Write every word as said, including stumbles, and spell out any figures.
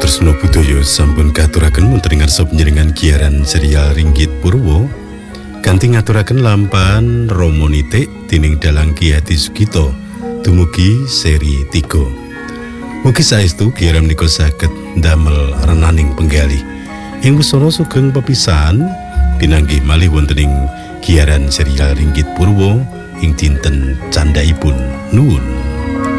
Sutresna budaya sampun katuraken wonten ing ngarsa panjenengan giaran serial Ringgit Purwo kanthi ngaturaken lampahan Romo Nitik dening Dalang Ki Hadi Sugito dumugi seri tiga. Mugi saestu giaran menika saged ndamel renaning penggalih ing wusana sugeng pepisahan pinanggih malih wonten ing giaran serial Ringgit Purwo ing dinten candhaipun nuwun.